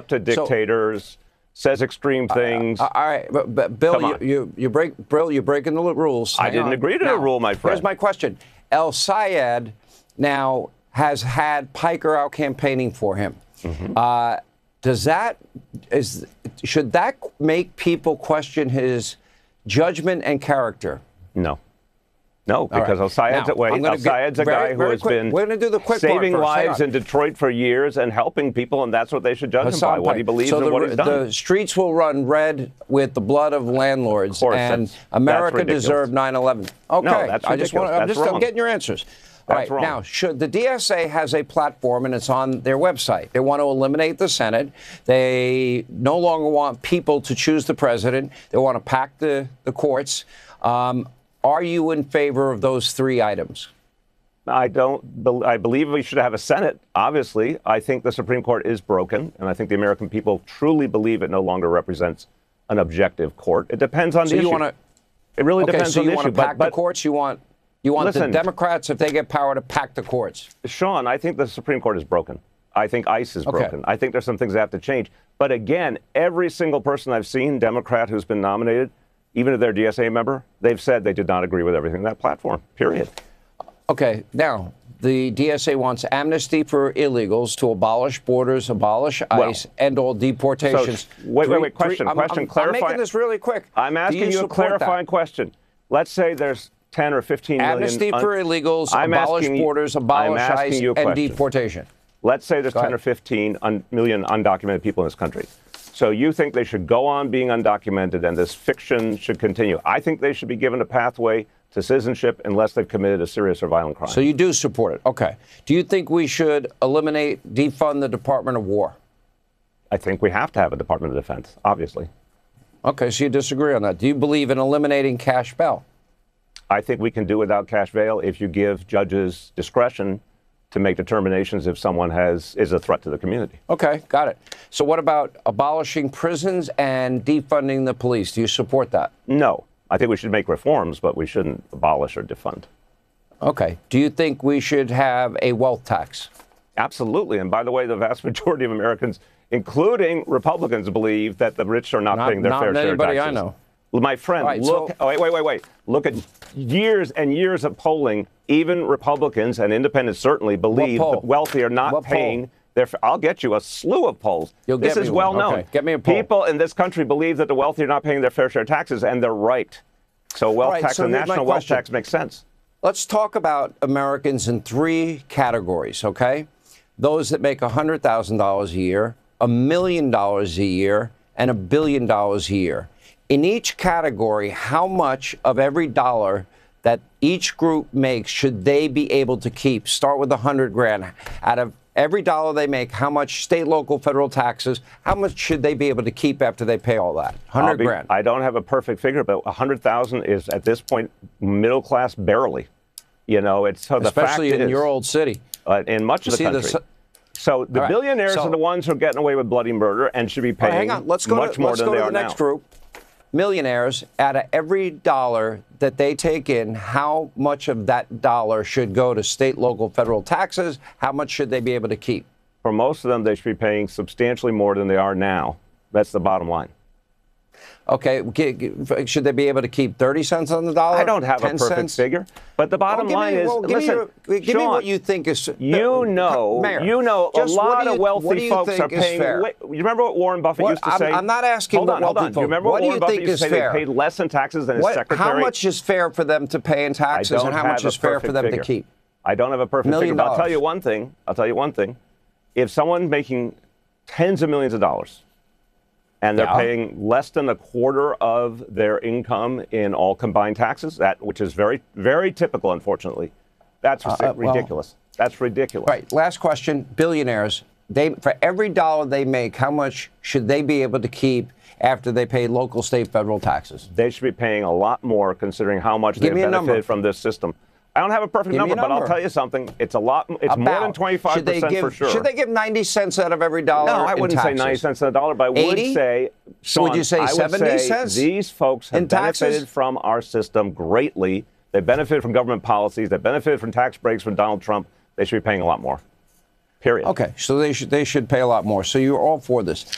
to dictators, says extreme things. All right, but Bill, you're breaking the rules. I didn't agree to the rule, my friend. Here's my question. El Sayed now has had Piker out campaigning for him. Mm-hmm. Should that make people question his judgment and character? No. No, because El Sayed's a guy who has been saving lives in Detroit for years and helping people, and that's what they should judge him by, what he believes and what he's done. The streets will run red with the blood of landlords, and America deserved 9/11. Okay, no, that's ridiculous. I'm getting your answers. All right, now, the DSA has a platform, and it's on their website. They want to eliminate the Senate. They no longer want people to choose the president. They want to pack the courts. Are you in favor of those three items? I believe we should have a Senate, obviously. I think the Supreme Court is broken, and I think the American people truly believe it no longer represents an objective court. It depends on the issue. It really depends on the issue. So you want to pack the courts? You want the Democrats, if they get power, to pack the courts? Sean, I think the Supreme Court is broken. I think ICE is broken. I think there's some things that have to change. But again, every single person I've seen, Democrat who's been nominated, even if they're a DSA member, they've said they did not agree with everything in that platform, period. Okay, now, the DSA wants amnesty for illegals, to abolish borders, abolish ICE, end all deportations. So, wait, question, clarify. I'm making this really quick. I'm asking you a clarifying question. Let's say there's 10 or 15 million. Amnesty for illegals, abolish borders, abolish ICE, and deportation. Let's say there's 10 or 15 million undocumented people in this country. So you think they should go on being undocumented and this fiction should continue? I think they should be given a pathway to citizenship unless they've committed a serious or violent crime. So you do support it. Okay. Do you think we should defund the Department of War? I think we have to have a Department of Defense, obviously. Okay, so you disagree on that. Do you believe in eliminating cash bail? I think we can do without cash bail if you give judges discretion to make determinations if someone is a threat to the community. Okay, got it. So what about abolishing prisons and defunding the police? Do you support that? No. I think we should make reforms, but we shouldn't abolish or defund. Okay. Do you think we should have a wealth tax? Absolutely. And by the way, the vast majority of Americans, including Republicans, believe that the rich are not paying their fair share of taxes. Not anybody I know. My friend, wait. Look at years and years of polling. Even Republicans and independents certainly believe the wealthy are not paying their. I'll get you a slew of polls. This is well known. Okay. Get me a poll. People in this country believe that the wealthy are not paying their fair share of taxes, and they're right. So wealth tax and national wealth tax makes sense. Let's talk about Americans in three categories, okay? Those that make $100,000 a year, $1 million a year, and $1 billion a year. In each category, how much of every dollar that each group makes should they be able to keep? Start with $100,000. Out of every dollar they make, how much state, local, federal taxes, how much should they be able to keep after they pay all that? $100,000. I don't have a perfect figure, but $100,000 is at this point middle class barely. You know, it's so especially in your old city. In much of the country. So the billionaires are the ones who are getting away with bloody murder and should be paying much more than they are now. Let's go to the next group. Millionaires, out of every dollar that they take in, how much of that dollar should go to state, local, federal taxes? How much should they be able to keep? For most of them, they should be paying substantially more than they are now. That's the bottom line. Okay, should they be able to keep 30 cents on the dollar? I don't have a perfect figure, but the bottom line is, listen, give me what you think is. Mayor, a lot of wealthy folks are paying. You remember what Warren Buffett used to say? I'm not asking what wealthy folks. You remember what Warren Buffett used to say? They paid less in taxes than his secretary. How much is fair for them to pay in taxes, and how much is fair for them to keep? I don't have a perfect figure, but I'll tell you one thing. If someone's making tens of millions of dollars, and they're paying less than a quarter of their income in all combined taxes, which is very, very typical, unfortunately. That's ridiculous. That's ridiculous. Right. Last question. Billionaires, for every dollar they make, how much should they be able to keep after they pay local, state, federal taxes? They should be paying a lot more, considering how much they benefited from this system. I don't have a perfect number, but I'll tell you something. It's a lot. It's more than 25% for sure. Should they give 90 cents out of every dollar? No, I wouldn't say 90 cents on a dollar, but I would say. So would you say 70 cents? These folks have benefited from our system greatly. They benefited from government policies. They benefited from tax breaks from Donald Trump. They should be paying a lot more. Period. Okay, so they should pay a lot more. So you're all for this.